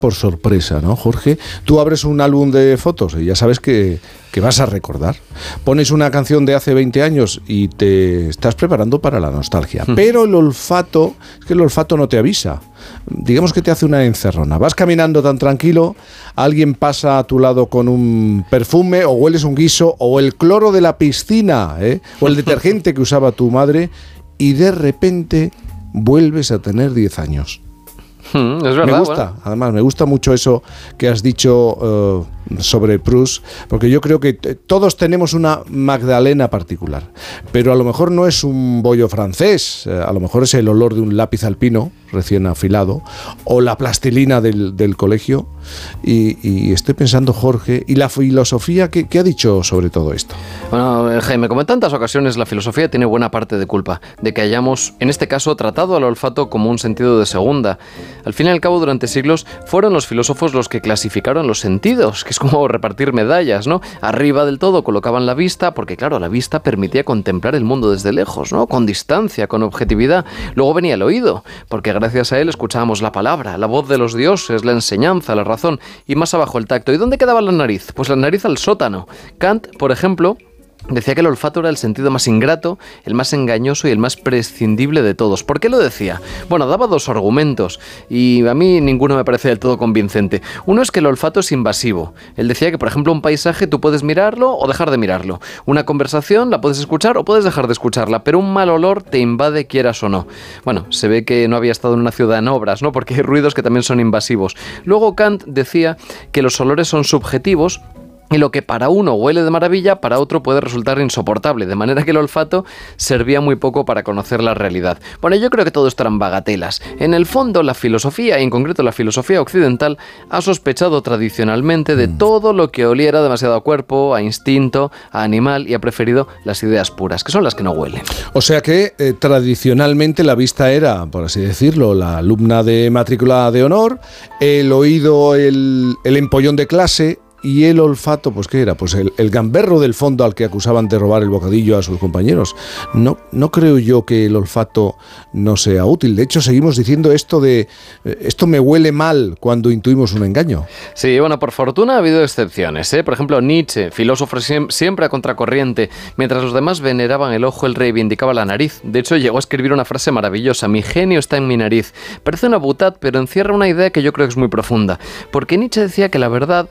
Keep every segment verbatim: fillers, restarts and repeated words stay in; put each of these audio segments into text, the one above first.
por sorpresa, ¿no, Jorge? Tú abres un álbum de fotos y ya sabes que, que vas a recordar. Pones una canción de hace veinte años y te estás preparando para la nostalgia. Mm. Pero el olfato, es que el olfato no te avisa. Digamos que te hace una encerrona. Vas caminando tan tranquilo, alguien pasa a tu lado con un perfume, o hueles un guiso, o el cloro de la piscina, ¿eh? O el detergente que usaba tu madre, y de repente vuelves a tener diez años. Hmm, es verdad, me gusta, bueno. Además, me gusta mucho eso que has dicho uh, sobre Proust, porque yo creo que t- todos tenemos una Magdalena particular, pero a lo mejor no es un bollo francés, uh, a lo mejor es el olor de un lápiz alpino recién afilado, o la plastilina del, del colegio, y, y estoy pensando, Jorge, ¿y la filosofía qué, qué ha dicho sobre todo esto? Bueno, Jaime, como en tantas ocasiones, la filosofía tiene buena parte de culpa de que hayamos, en este caso, tratado al olfato como un sentido de segunda. Al fin y al cabo, durante siglos, fueron los filósofos los que clasificaron los sentidos, que es como repartir medallas, ¿no? Arriba del todo colocaban la vista, porque claro, la vista permitía contemplar el mundo desde lejos, ¿no? Con distancia, con objetividad. Luego venía el oído, porque gracias a él escuchábamos la palabra, la voz de los dioses, la enseñanza, la razón, y más abajo el tacto. ¿Y dónde quedaba la nariz? Pues la nariz al sótano. Kant, por ejemplo, decía que el olfato era el sentido más ingrato, el más engañoso y el más prescindible de todos. ¿Por qué lo decía? Bueno, daba dos argumentos y a mí ninguno me parece del todo convincente. Uno es que el olfato es invasivo. Él decía que, por ejemplo, un paisaje tú puedes mirarlo o dejar de mirarlo. Una conversación la puedes escuchar o puedes dejar de escucharla, pero un mal olor te invade quieras o no. Bueno, se ve que no había estado en una ciudad en obras, ¿no? Porque hay ruidos que también son invasivos. Luego Kant decía que los olores son subjetivos, y lo que para uno huele de maravilla, para otro puede resultar insoportable, de manera que el olfato servía muy poco para conocer la realidad. Bueno, yo creo que todo esto eran bagatelas. En el fondo, la filosofía, y en concreto la filosofía occidental, ha sospechado tradicionalmente de todo lo que oliera demasiado a cuerpo, a instinto, a animal, y ha preferido las ideas puras, que son las que no huelen. O sea que eh, tradicionalmente la vista era, por así decirlo, la alumna de matrícula de honor, el oído, el, el empollón de clase. Y el olfato, pues ¿qué era? Pues el, el gamberro del fondo al que acusaban de robar el bocadillo a sus compañeros. No, no creo yo que el olfato no sea útil. De hecho, seguimos diciendo esto de eh, esto me huele mal cuando intuimos un engaño. Sí, bueno, por fortuna ha habido excepciones, ¿eh? Por ejemplo, Nietzsche, filósofo siempre a contracorriente. Mientras los demás veneraban el ojo, él reivindicaba la nariz. De hecho, llegó a escribir una frase maravillosa: mi genio está en mi nariz. Parece una butad, pero encierra una idea que yo creo que es muy profunda. Porque Nietzsche decía que la verdad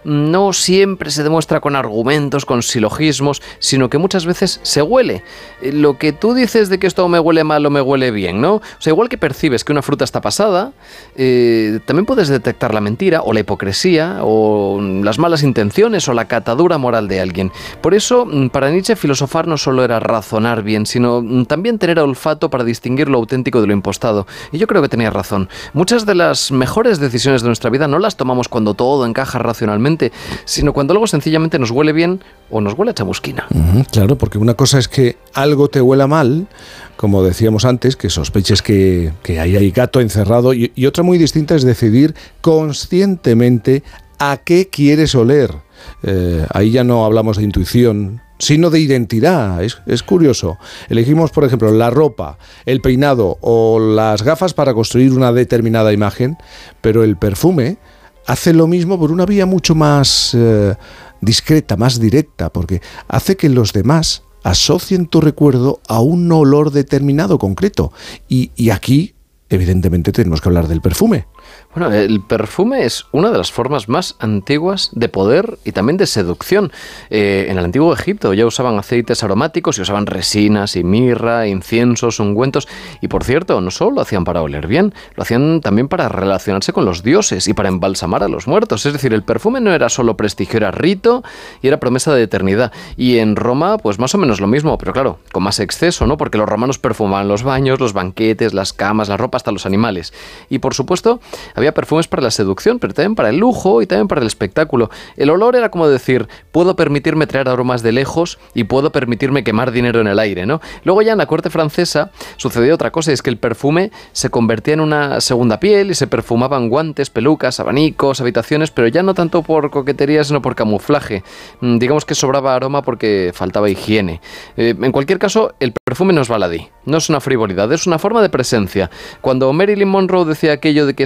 no siempre se demuestra con argumentos, con silogismos, sino que muchas veces se huele. Lo que tú dices de que esto me huele mal o me huele bien, ¿no? O sea, igual que percibes que una fruta está pasada, eh, también puedes detectar la mentira o la hipocresía o las malas intenciones o la catadura moral de alguien. Por eso, para Nietzsche, filosofar no solo era razonar bien, sino también tener olfato para distinguir lo auténtico de lo impostado. Y yo creo que tenía razón. Muchas de las mejores decisiones de nuestra vida no las tomamos cuando todo encaja racionalmente, sino cuando algo sencillamente nos huele bien o nos huele a chamusquina. Uh-huh, claro, porque una cosa es que algo te huela mal, como decíamos antes, que sospeches que, que ahí hay gato encerrado, y, y otra muy distinta es decidir conscientemente a qué quieres oler. Eh, ahí ya no hablamos de intuición, sino de identidad. Es, es curioso. Elegimos, por ejemplo, la ropa, el peinado o las gafas para construir una determinada imagen, pero el perfume hace lo mismo por una vía mucho más eh, discreta, más directa, porque hace que los demás asocien tu recuerdo a un olor determinado, concreto. Y, y aquí, evidentemente, tenemos que hablar del perfume. Bueno, el perfume es una de las formas más antiguas de poder y también de seducción. Eh, en el antiguo Egipto ya usaban aceites aromáticos y usaban resinas y mirra, inciensos, ungüentos. Y por cierto, no solo lo hacían para oler bien, lo hacían también para relacionarse con los dioses y para embalsamar a los muertos. Es decir, el perfume no era solo prestigio, era rito y era promesa de eternidad. Y en Roma, pues más o menos lo mismo, pero claro, con más exceso, ¿no? Porque los romanos perfumaban los baños, los banquetes, las camas, la ropa, hasta los animales. Y por supuesto, había perfumes para la seducción, pero también para el lujo y también para el espectáculo. El olor era como decir, puedo permitirme traer aromas de lejos y puedo permitirme quemar dinero en el aire, ¿no? Luego ya en la corte francesa sucedió otra cosa, y es que el perfume se convertía en una segunda piel y se perfumaban guantes, pelucas, abanicos, habitaciones, pero ya no tanto por coquetería, sino por camuflaje. Mm, digamos que sobraba aroma porque faltaba higiene. Eh, en cualquier caso, el perfume no es baladí, no es una frivolidad, es una forma de presencia. Cuando Marilyn Monroe decía aquello de que solo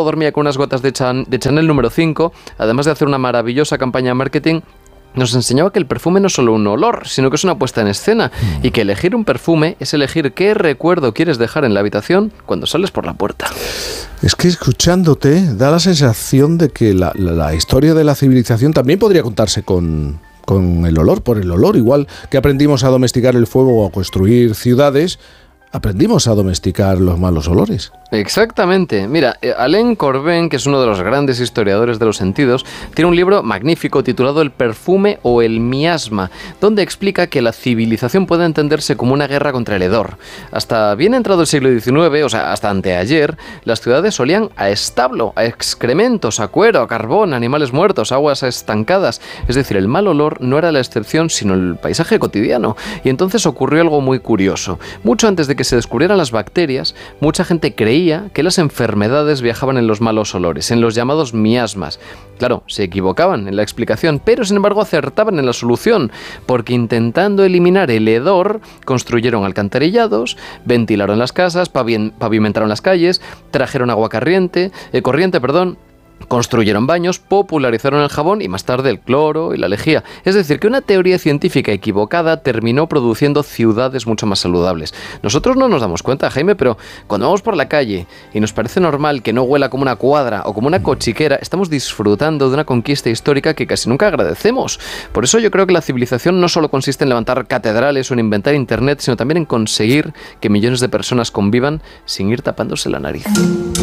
dormía con unas gotas de, Chan, de Chanel número cinco, además de hacer una maravillosa campaña de marketing, nos enseñaba que el perfume no es solo un olor, sino que es una puesta en escena, mm. y que elegir un perfume es elegir qué recuerdo quieres dejar en la habitación cuando sales por la puerta. Es que escuchándote da la sensación de que la, la, la historia de la civilización también podría contarse con, con el olor, por el olor. Igual que aprendimos a domesticar el fuego o a construir ciudades, aprendimos a domesticar los malos olores. Exactamente. Mira, Alain Corbin, que es uno de los grandes historiadores de los sentidos, tiene un libro magnífico titulado El perfume o el miasma, donde explica que la civilización puede entenderse como una guerra contra el hedor. Hasta bien entrado el siglo diecinueve, o sea, hasta anteayer, las ciudades olían a establo, a excrementos, a cuero, a carbón, a animales muertos, aguas estancadas. Es decir, el mal olor no era la excepción, sino el paisaje cotidiano. Y entonces ocurrió algo muy curioso. Mucho antes de que se descubrieran las bacterias, mucha gente creía que las enfermedades viajaban en los malos olores, en los llamados miasmas. Claro, se equivocaban en la explicación, pero sin embargo acertaban en la solución, porque intentando eliminar el hedor, construyeron alcantarillados, ventilaron las casas, pavimentaron las calles, trajeron agua corriente, eh, corriente, perdón, construyeron baños, popularizaron el jabón y más tarde el cloro y la lejía. Es decir, que una teoría científica equivocada terminó produciendo ciudades mucho más saludables. Nosotros no nos damos cuenta, Jaime, pero cuando vamos por la calle y nos parece normal que no huela como una cuadra o como una cochiquera, estamos disfrutando de una conquista histórica que casi nunca agradecemos. Por eso yo creo que la civilización no solo consiste en levantar catedrales o en inventar internet, sino también en conseguir que millones de personas convivan sin ir tapándose la nariz.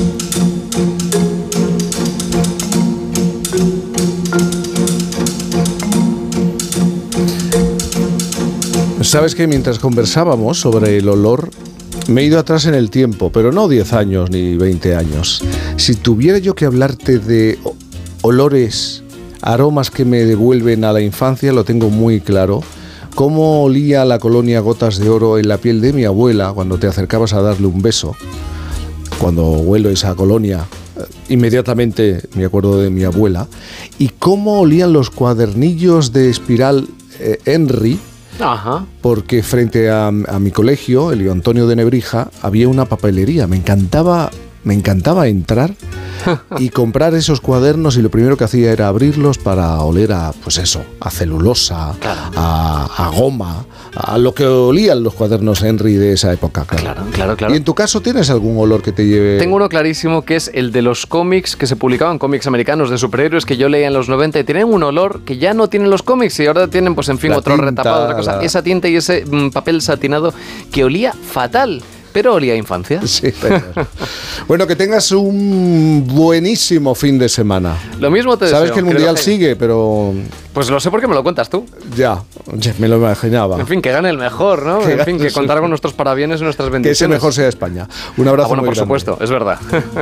Sabes que mientras conversábamos sobre el olor, me he ido atrás en el tiempo, pero no diez años ni veinte años. Si tuviera yo que hablarte de olores, aromas que me devuelven a la infancia, lo tengo muy claro. Cómo olía la colonia Gotas de Oro en la piel de mi abuela cuando te acercabas a darle un beso. Cuando huelo esa colonia, inmediatamente me acuerdo de mi abuela. Y cómo olían los cuadernillos de espiral eh, Henry. Ajá. Porque frente a, a mi colegio, el Antonio de Nebrija, había una papelería. Me encantaba, me encantaba entrar y comprar esos cuadernos, y lo primero que hacía era abrirlos para oler a, pues eso, a celulosa, claro. a, a goma, a lo que olían los cuadernos Henry de esa época. Claro. claro, claro, claro. ¿Y en tu caso tienes algún olor que te lleve? Tengo uno clarísimo, que es el de los cómics que se publicaban, cómics americanos de superhéroes que yo leía en los noventa, y tienen un olor que ya no tienen los cómics, y ahora tienen, pues en fin, la otro tinta, retapado, otra cosa. La... Esa tinta y ese mm, papel satinado que olía fatal. Pero olía a infancia. Sí, pero... Bueno, que tengas un buenísimo fin de semana. Lo mismo te deseo. Sabes que el Mundial que sigue, pero... Pues lo sé porque me lo cuentas tú. Ya, me lo imaginaba. En fin, que gane el mejor, ¿no? Que en fin, que contar con nuestros parabienes y nuestras bendiciones. Que ese mejor sea España. Un abrazo. Ah, bueno, muy por grande. Supuesto, es verdad.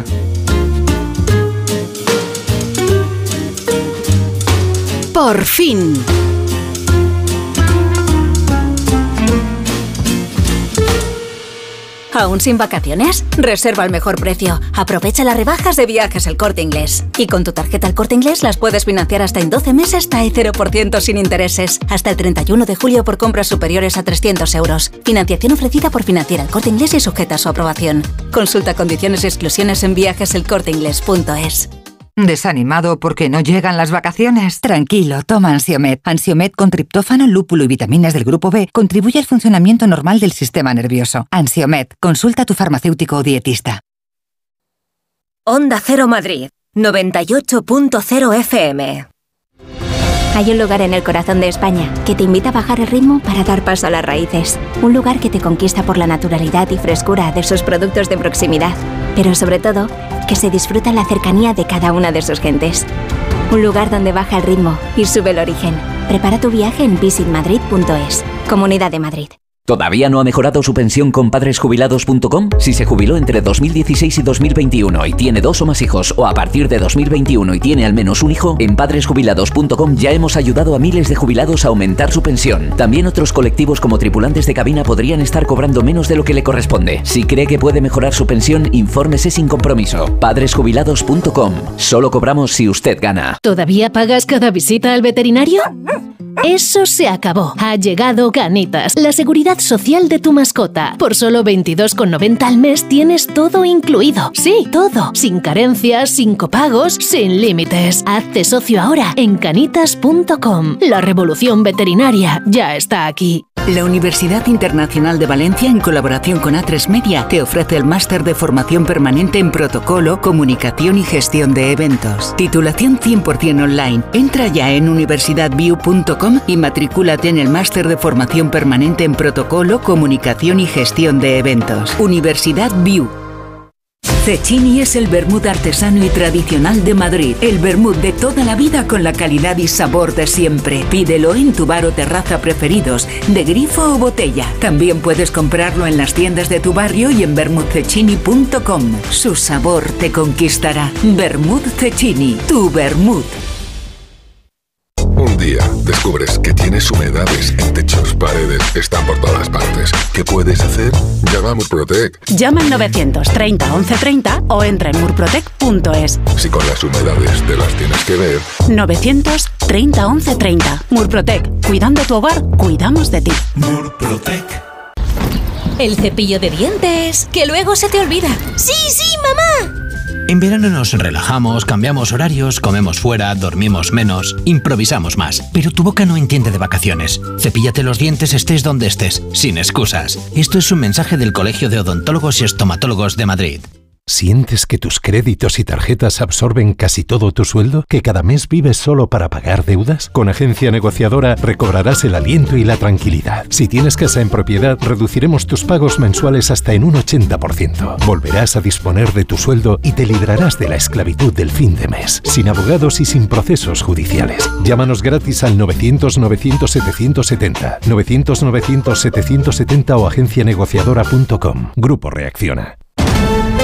Por fin. ¿Aún sin vacaciones? Reserva al mejor precio. Aprovecha las rebajas de Viajes El Corte Inglés. Y con tu tarjeta El Corte Inglés las puedes financiar hasta en doce meses hasta cero por ciento sin intereses. Hasta el treinta y uno de julio por compras superiores a trescientos euros. Financiación ofrecida por Financiera El Corte Inglés y sujeta a su aprobación. Consulta condiciones y exclusiones en viajes el corte inglés punto es. ¿Desanimado porque no llegan las vacaciones? Tranquilo, toma Ansiomed. Ansiomed con triptófano, lúpulo y vitaminas del grupo B contribuye al funcionamiento normal del sistema nervioso. Ansiomed, consulta a tu farmacéutico o dietista. Onda Cero Madrid, noventa y ocho punto cero F M. Hay un lugar en el corazón de España que te invita a bajar el ritmo para dar paso a las raíces. Un lugar que te conquista por la naturalidad y frescura de sus productos de proximidad, pero sobre todo, que se disfruta la cercanía de cada una de sus gentes. Un lugar donde baja el ritmo y sube el origen. Prepara tu viaje en visit madrid punto es. Comunidad de Madrid. ¿Todavía no ha mejorado su pensión con padres jubilados punto com? Si se jubiló entre dos mil dieciséis y dos mil veintiuno y tiene dos o más hijos, o a partir de dos mil veintiuno y tiene al menos un hijo, en padres jubilados punto com ya hemos ayudado a miles de jubilados a aumentar su pensión. También otros colectivos como tripulantes de cabina podrían estar cobrando menos de lo que le corresponde. Si cree que puede mejorar su pensión, infórmese sin compromiso. padres jubilados punto com. Solo cobramos si usted gana. ¿Todavía pagas cada visita al veterinario? Eso se acabó. Ha llegado Canitas, la seguridad social de tu mascota. Por solo veintidós con noventa al mes tienes todo incluido. Sí, todo. Sin carencias, sin copagos, sin límites. Hazte socio ahora en canitas punto com. La revolución veterinaria ya está aquí. La Universidad Internacional de Valencia, en colaboración con A tres Media, te ofrece el máster de formación permanente en protocolo, comunicación y gestión de eventos. Titulación cien por ciento online. Entra ya en universidad view punto com y matricúlate en el máster de formación permanente en protocolo, comunicación y gestión de eventos. Universidad View. Cecchini es el vermut artesano y tradicional de Madrid. El vermut de toda la vida con la calidad y sabor de siempre. Pídelo en tu bar o terraza preferidos, de grifo o botella. También puedes comprarlo en las tiendas de tu barrio y en vermut cecchini punto com. Su sabor te conquistará. Vermut Cecchini, tu vermut. Un día descubres que tienes humedades en techos, paredes, están por todas partes. ¿Qué puedes hacer? Llama a Murprotec. Llama al novecientos treinta once treinta o entra en murprotec punto es. Si con las humedades te las tienes que ver. novecientos treinta once treinta. Murprotec. Cuidando tu hogar, cuidamos de ti. Murprotec. El cepillo de dientes, que luego se te olvida. ¡Sí, sí, mamá! En verano nos relajamos, cambiamos horarios, comemos fuera, dormimos menos, improvisamos más. Pero tu boca no entiende de vacaciones. Cepíllate los dientes estés donde estés, sin excusas. Esto es un mensaje del Colegio de Odontólogos y Estomatólogos de Madrid. ¿Sientes que tus créditos y tarjetas absorben casi todo tu sueldo? ¿Que cada mes vives solo para pagar deudas? Con Agencia Negociadora recobrarás el aliento y la tranquilidad. Si tienes casa en propiedad, reduciremos tus pagos mensuales hasta en un ochenta por ciento. Volverás a disponer de tu sueldo y te librarás de la esclavitud del fin de mes, sin abogados y sin procesos judiciales. Llámanos gratis al novecientos novecientos setecientos setenta, novecientos novecientos setecientos setenta o agencia negociadora punto com. Grupo Reacciona.